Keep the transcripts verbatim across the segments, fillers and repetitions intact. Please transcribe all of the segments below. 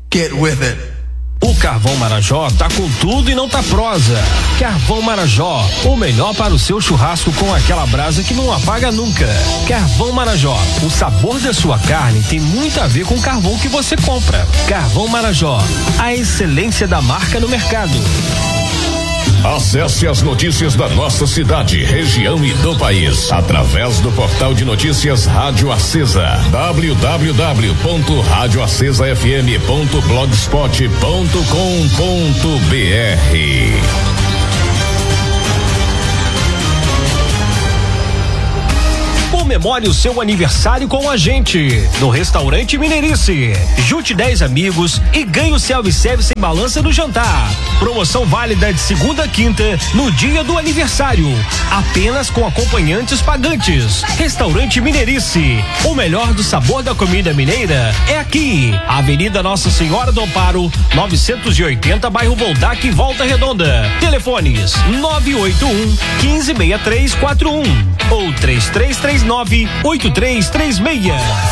Get with it. O Carvão Marajó tá com tudo e não tá prosa. Carvão Marajó, o melhor para o seu churrasco com aquela brasa que não apaga nunca. Carvão Marajó, o sabor da sua carne tem muito a ver com o carvão que você compra. Carvão Marajó, a excelência da marca no mercado. Acesse as notícias da nossa cidade, região e do país através do portal de notícias Rádio Acesa, w w w ponto rádio acesa f m ponto blogspot ponto com ponto b r. Comemore o seu aniversário com a gente no Restaurante Mineirice. Junte dez amigos e ganhe o self-service sem balança no jantar. Promoção válida de segunda a quinta no dia do aniversário. Apenas com acompanhantes pagantes. Restaurante Mineirice. O melhor do sabor da comida mineira é aqui. Avenida Nossa Senhora do Amparo, novecentos e oitenta, bairro Voltac, Volta Redonda. Telefones nove oito um, um cinco seis três quatro um ou três três três nove oito três três seis.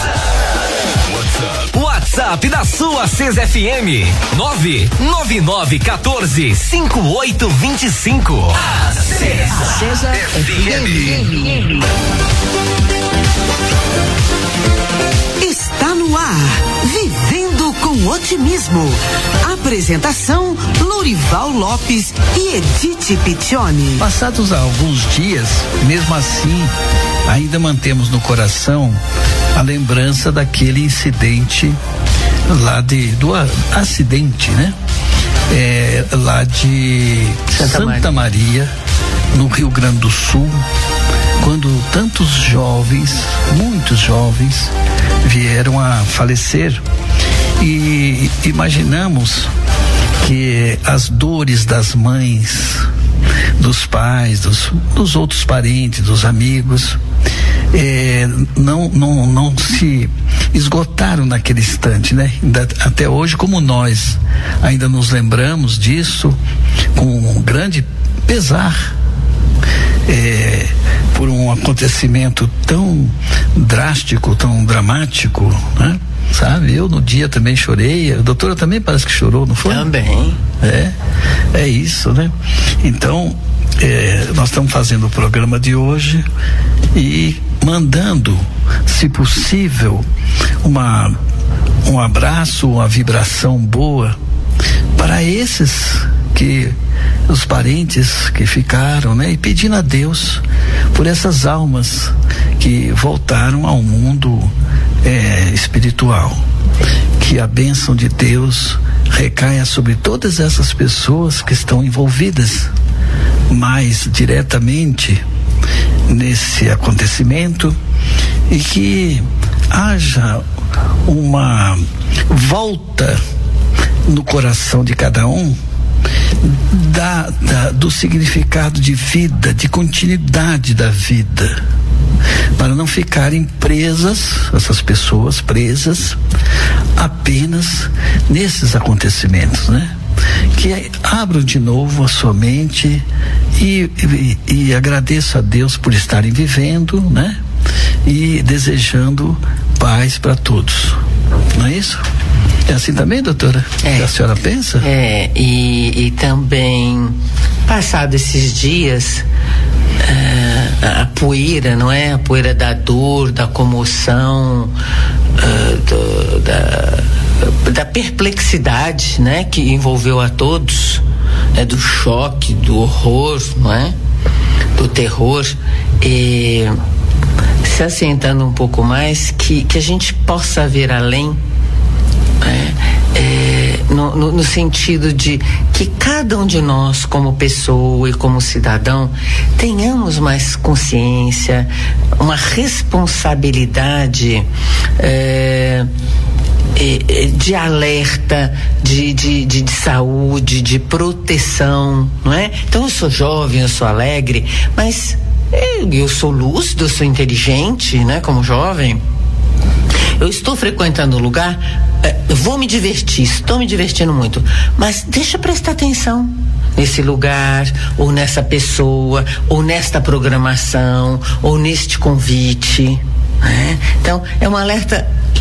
WhatsApp da sua Acesa F M nove nove nove um quatro cinco oito dois cinco. Acesa F M. Está no ar, Vivendo com Otimismo. Apresentação Lourival Lopes e Edith Piccioni. Passados alguns dias, mesmo assim, ainda mantemos no coração a lembrança daquele incidente lá de, do acidente, né? É, lá de Santa, Santa Maria. Maria, no Rio Grande do Sul, quando tantos jovens, muitos jovens, vieram a falecer. E imaginamos que as dores das mães, dos pais, dos, dos outros parentes, dos amigos, eh, não, não, não se esgotaram naquele instante, né? Até hoje, como nós ainda nos lembramos disso, com um grande pesar, eh, por um acontecimento tão drástico, tão dramático, né? Sabe, eu no dia também chorei, a doutora também parece que chorou, não foi? Também. É, é isso, né? Então, é, nós estamos fazendo o programa de hoje e mandando, se possível, uma, um abraço, uma vibração boa para esses que, os parentes que ficaram, né? E pedindo a Deus por essas almas que voltaram ao mundo É, espiritual, que a bênção de Deus recaia sobre todas essas pessoas que estão envolvidas mais diretamente nesse acontecimento e que haja uma volta no coração de cada um da, da, do significado de vida, de continuidade da vida, para não ficarem presas, essas pessoas presas apenas nesses acontecimentos, né? Que abram de novo a sua mente e, e, e agradeço a Deus por estarem vivendo, né? E desejando paz para todos, não é isso? É assim também, doutora? É. A senhora pensa? É, e, e também, passado esses dias, uh, a poeira, não é? A poeira da dor, da comoção, uh, do, da, da perplexidade, né? Que envolveu a todos, né? Do choque, do horror, não é? Do terror, e se assentando um pouco mais, que, que a gente possa ver além, É, é, no, no, no sentido de que cada um de nós, como pessoa e como cidadão, tenhamos mais consciência, uma responsabilidade é, é, de alerta, de, de, de, de saúde, de proteção, não é? Então eu sou jovem, eu sou alegre, mas eu, eu sou lúcido, eu sou inteligente, né? Como jovem, eu estou frequentando o lugar, eu vou me divertir, estou me divertindo muito, mas deixa eu prestar atenção nesse lugar, ou nessa pessoa, ou nesta programação, ou neste convite, né? Então, é um alerta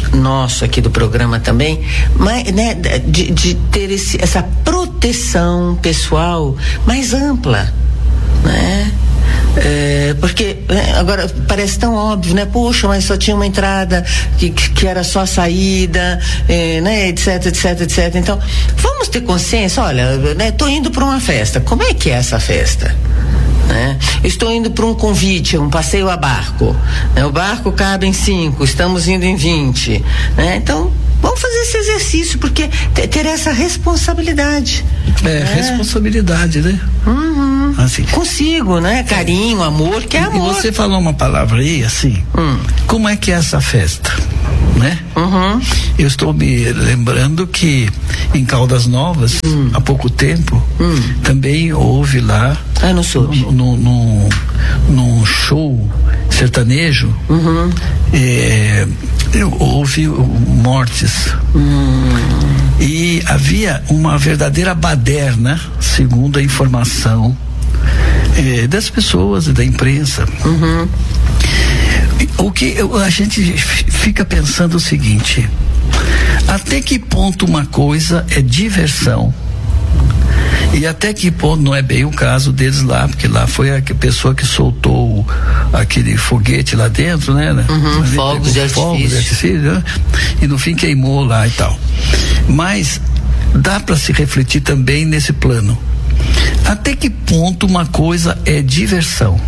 nosso aqui do programa também, mas, né, de, de ter esse, essa proteção pessoal mais ampla, né? É, porque é, agora parece tão óbvio, né? Poxa, mas só tinha uma entrada que, que era só a saída, é, né? Etc, etc, etc. Então, vamos ter consciência, olha, né? Tô indo para uma festa, como é que é essa festa? Né? Estou indo para um convite, um passeio a barco, né? O barco cabe em cinco, estamos indo em vinte, né? Então vamos fazer esse exercício, porque ter, ter essa responsabilidade. É, né? responsabilidade, né? Uhum. Assim. Consigo, né? Carinho, amor, que é amor. E você falou uma palavra aí, assim, hum. como é que é essa festa, né? Uhum. Eu estou me lembrando que em Caldas Novas, hum. há pouco tempo, hum. também houve lá, ah, não soube. No, no, num show sertanejo, uhum. é, houve mortes. Hum. E havia uma verdadeira baderna, segundo a informação é, das pessoas e da imprensa. Uhum. O que a gente fica pensando o seguinte: até que ponto uma coisa é diversão e até que ponto não é bem o caso deles lá, porque lá foi a pessoa que soltou aquele foguete lá dentro, né? Uhum, fogos de fogos de artifício, né? E no fim queimou lá e tal. Mas dá para se refletir também nesse plano. Até que ponto uma coisa é diversão?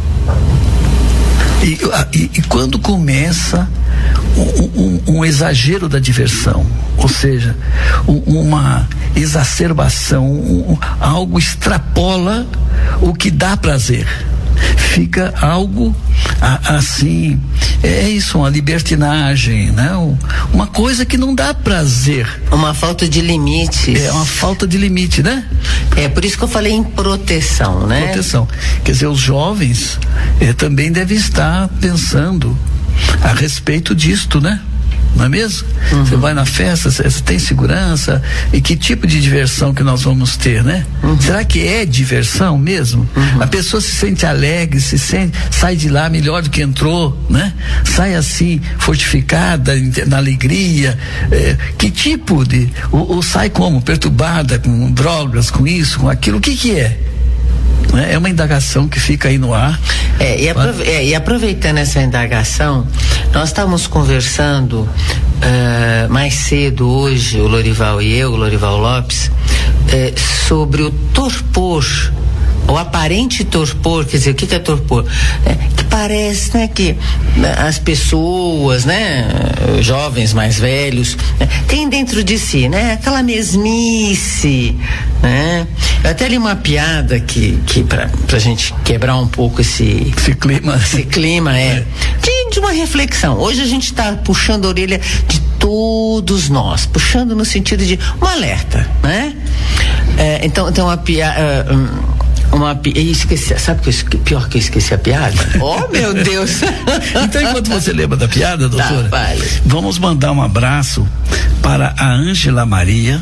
E, e, e quando começa um, um, um exagero da diversão, ou seja, um, uma exacerbação, um, algo extrapola o que dá prazer, fica algo a, assim, é isso, uma libertinagem, né? Uma coisa que não dá prazer. Uma falta de limites. É uma falta de limite, né? É por isso que eu falei em proteção, né? Proteção. Quer dizer, os jovens eh, também devem estar pensando a respeito disto, né? Não é mesmo? Uhum. Você vai na festa, você tem segurança, e que tipo de diversão que nós vamos ter, né? Uhum. Será que é diversão mesmo? Uhum. A pessoa se sente alegre, se sente, sai de lá melhor do que entrou, né? Sai assim, fortificada, na alegria, é, que tipo de, ou, ou sai como? Perturbada com drogas, com isso, com aquilo, o que que é? É uma indagação que fica aí no ar. É, e, aprove é, e aproveitando essa indagação, nós estávamos conversando uh, mais cedo hoje, o Lorival e eu, o Lorival Lopes, uh, sobre o torpor, o aparente torpor, quer dizer, o que, que é torpor? É, que parece, né, que as pessoas, né, jovens mais velhos, né, têm dentro de si, né, aquela mesmice, né? Eu até li uma piada que, que pra, pra gente quebrar um pouco esse, esse clima, esse clima é, é. De, de uma reflexão. Hoje a gente está puxando a orelha de todos nós, puxando no sentido de um alerta, né? É, então, então a piada. Uh, Uma, eu esqueci, sabe que eu, pior que eu esqueci a piada? Oh, meu Deus! Então, enquanto você lembra da piada, doutora, tá, vale. Vamos mandar um abraço para a Ângela Maria,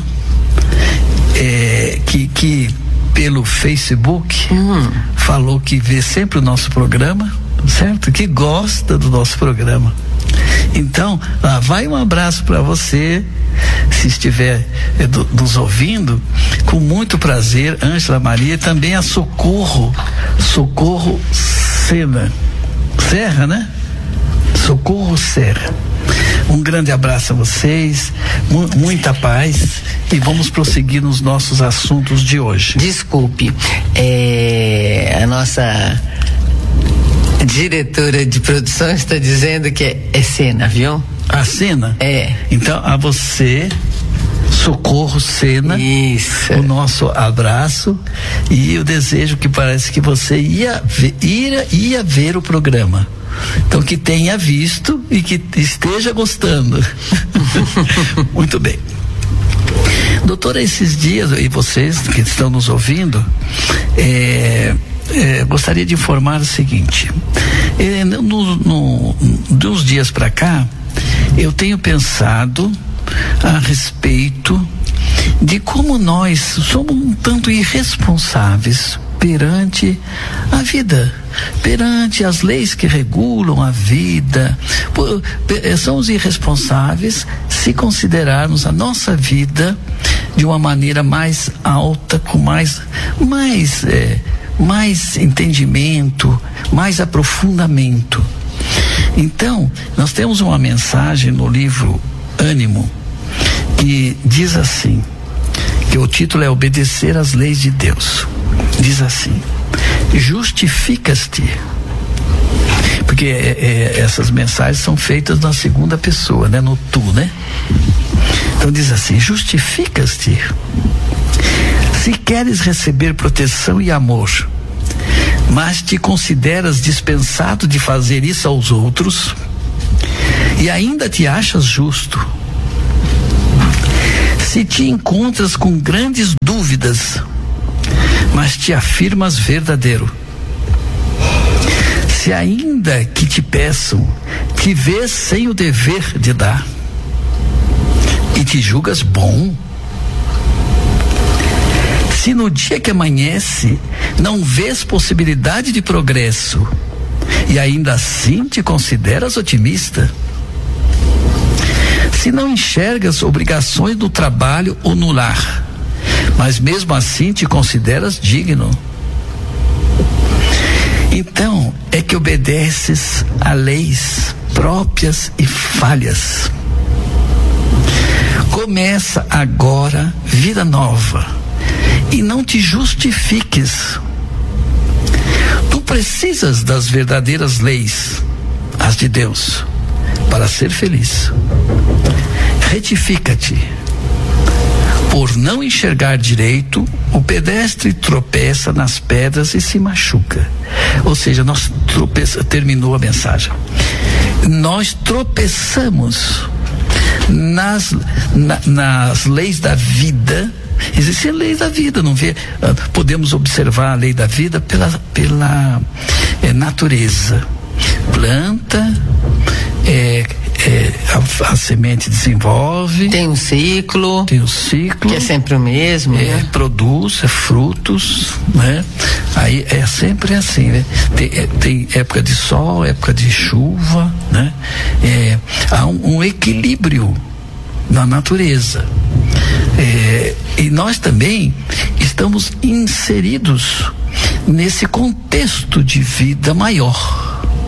é, que, que pelo Facebook hum. falou que vê sempre o nosso programa, certo? Que gosta do nosso programa. Então, lá vai um abraço para você, se estiver é, do, nos ouvindo, com muito prazer, Ângela Maria, também a Socorro, Socorro Sena, Serra, né? Socorro Serra. Um grande abraço a vocês, mu muita paz, e vamos prosseguir nos nossos assuntos de hoje. Desculpe, é, a nossa diretora de produção está dizendo que é, é Sena, viu? A Sena? É. Então, a você, Socorro Sena, isso, o nosso abraço, e eu desejo que parece que você ia ver, ia, ia ver o programa. Então, que tenha visto e que esteja gostando. Muito bem. Doutora, esses dias, e vocês que estão nos ouvindo, é, é, gostaria de informar o seguinte: é, no, no, dos dias para cá, eu tenho pensado a respeito de como nós somos um tanto irresponsáveis perante a vida, perante as leis que regulam a vida. Somos irresponsáveis se considerarmos a nossa vida de uma maneira mais alta, com mais, mais, é, mais entendimento, mais aprofundamento. Então, nós temos uma mensagem no livro Ânimo que diz assim, que o título é Obedecer às Leis de Deus. Diz assim: justificas-te, porque é, é, essas mensagens são feitas na segunda pessoa, né? No tu, né? Então diz assim: justificas-te se queres receber proteção e amor, mas te consideras dispensado de fazer isso aos outros e ainda te achas justo. Se te encontras com grandes dúvidas, mas te afirmas verdadeiro. Se ainda que te peçam, te vês sem o dever de dar e te julgas bom. Se no dia que amanhece não vês possibilidade de progresso e ainda assim te consideras otimista. Se não enxergas obrigações do trabalho ou no lar, mas mesmo assim te consideras digno. Então é que obedeces a leis próprias e falhas. Começa agora vida nova e não te justifiques. Tu precisas das verdadeiras leis, as de Deus, para ser feliz. Retifica-te. Por não enxergar direito, o pedestre tropeça nas pedras e se machuca. Ou seja, nós tropeça, terminou a mensagem. Nós tropeçamos nas, na, nas leis da vida. Existem leis da vida, não vê? Podemos observar a lei da vida pela, pela é, natureza. Planta, é, É, a, a semente desenvolve, tem um ciclo, tem um ciclo que é sempre o mesmo, é, né? Produz é, frutos, né? Aí é sempre assim, né? Tem, é, tem época de sol, época de chuva, né? É, há um, um equilíbrio na natureza, é, e nós também estamos inseridos nesse contexto de vida maior.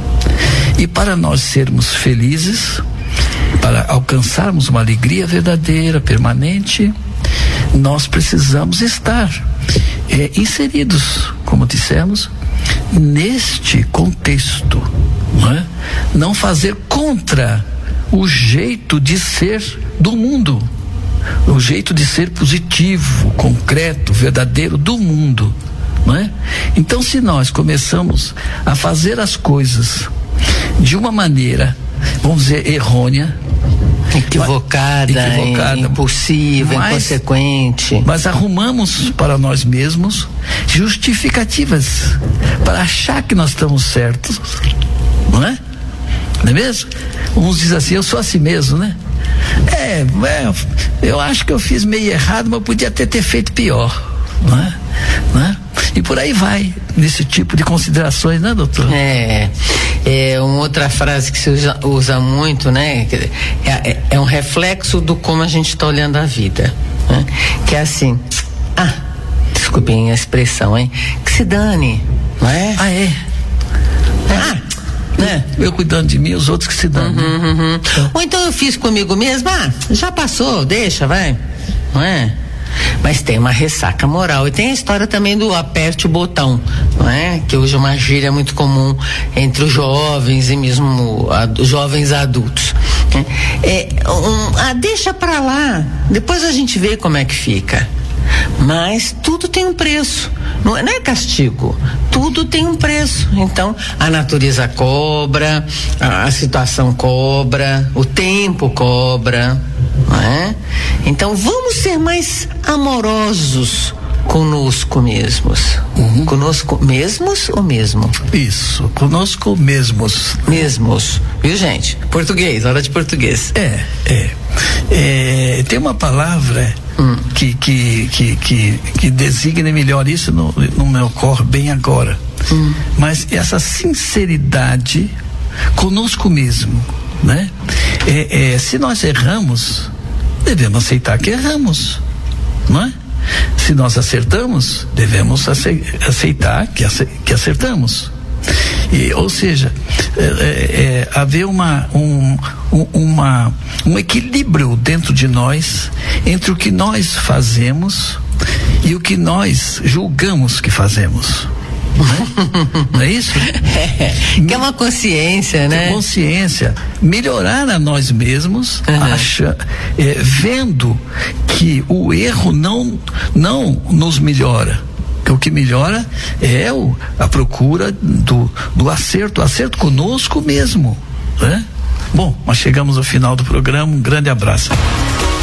E para nós sermos felizes, para alcançarmos uma alegria verdadeira, permanente, nós precisamos estar é, inseridos, como dissemos, neste contexto, não é? Não fazer contra o jeito de ser do mundo, o jeito de ser positivo, concreto, verdadeiro do mundo, não é? Então, se nós começamos a fazer as coisas de uma maneira, vamos dizer, errônea, equivocada, equivocada impulsiva, mas, inconsequente, mas arrumamos para nós mesmos justificativas para achar que nós estamos certos, não é? Não é mesmo? Uns dizem assim: eu sou assim mesmo, né? É, é eu acho que eu fiz meio errado, mas podia até ter feito pior, não é? Não é? E por aí vai, nesse tipo de considerações, né, doutor? É, é uma outra frase que se usa, usa muito, né? É, é, é um reflexo do como a gente está olhando a vida, né? Que é assim, ah, desculpem a expressão, hein? Que se dane, não é? Ah, é? Ah, né? Eu cuidando de mim, os outros que se dane. Uhum, uhum. É. Ou então eu fiz comigo mesmo, ah, já passou, deixa, vai, não é? Mas tem uma ressaca moral. E tem a história também do aperte o botão, não é? Que hoje é uma gíria muito comum entre os jovens e mesmo ad, jovens adultos. É, um, ah, deixa pra lá, depois a gente vê como é que fica. Mas tudo tem um preço, não é, não é castigo, tudo tem um preço. Então a natureza cobra, a, a situação cobra, o tempo cobra, não é? Então vamos ser mais amorosos conosco mesmos. Uhum. Conosco mesmos ou mesmo? Isso, conosco mesmos. Mesmos, viu, gente? Português, hora de português. É, é. É, tem uma palavra hum. que, que, que, que, que designa melhor isso, não, não me ocorre bem agora. Hum. Mas essa sinceridade conosco mesmo, né? É, é, se nós erramos, devemos aceitar que erramos, não é? Se nós acertamos, devemos aceitar que, que acertamos. E, ou seja, é, é, é, haver uma, um, uma, um equilíbrio dentro de nós entre o que nós fazemos e o que nós julgamos que fazemos. Não é, não é isso? É, que é uma consciência, né? Consciência, melhorar a nós mesmos, uhum. acha, é, vendo que o erro não, não nos melhora. Que o que melhora é o, a procura do, do acerto, acerto conosco mesmo, né? Bom, nós chegamos ao final do programa, um grande abraço.